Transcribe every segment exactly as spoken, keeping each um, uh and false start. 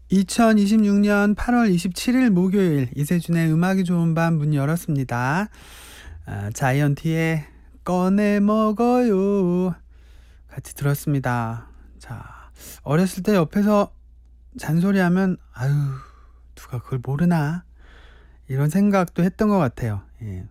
이천이십육 년 팔월 이십칠일 목요일 이세준의 음악이 좋은 밤 문 열었습니다. 아, 자이언티의 꺼내 먹어요 같이 들었습니다. 자, 어렸을 때 옆에서 잔소리하면 아유 누가 그걸 모르나 이런 생각도 했던 것 같아요. 예.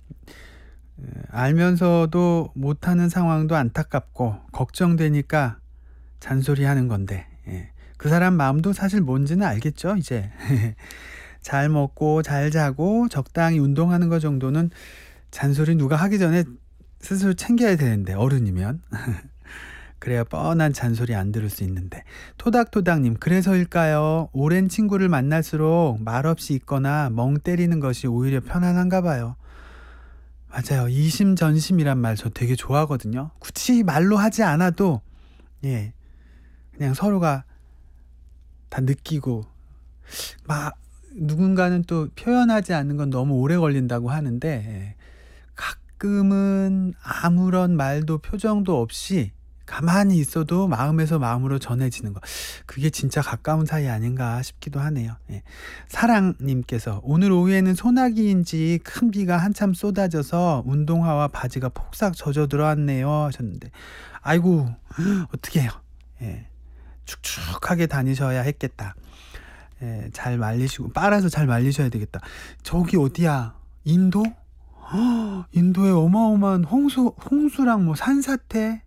알면서도 못하는 상황도 안타깝고 걱정되니까 잔소리하는 건데, 예. 그 사람 마음도 사실 뭔지는 알겠죠 이제. 잘 먹고 잘 자고 적당히 운동하는 것 정도는 잔소리 누가 하기 전에 스스로 챙겨야 되는데, 어른이면. 그래야 뻔한 잔소리 안 들을 수 있는데. 토닥토닥님, 그래서일까요? 오랜 친구를 만날수록 말없이 있거나 멍 때리는 것이 오히려 편안한가 봐요. 맞아요. 이심전심이란 말 저 되게 좋아하거든요. 굳이 말로 하지 않아도 예, 그냥 서로가 다 느끼고, 막 누군가는 또 표현하지 않는 건 너무 오래 걸린다고 하는데, 예, 가끔은 아무런 말도 표정도 없이 가만히 있어도 마음에서 마음으로 전해지는 거, 그게 진짜 가까운 사이 아닌가 싶기도 하네요. 예. 사랑님께서 오늘 오후에는 소나기인지 큰 비가 한참 쏟아져서 운동화와 바지가 폭삭 젖어 들어왔네요 하셨는데, 아이고 어떻게 해요. 예. 축축하게 다니셔야 했겠다. 예, 잘 말리시고 빨아서 잘 말리셔야 되겠다. 저기 어디야? 인도? 허, 인도에 어마어마한 홍수, 홍수랑 뭐 산사태?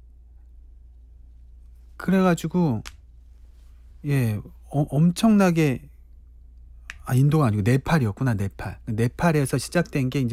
그래가지고 예, 어, 엄청나게, 아 인도가 아니고 네팔이었구나. 네팔. 네팔에서 시작된 게 이제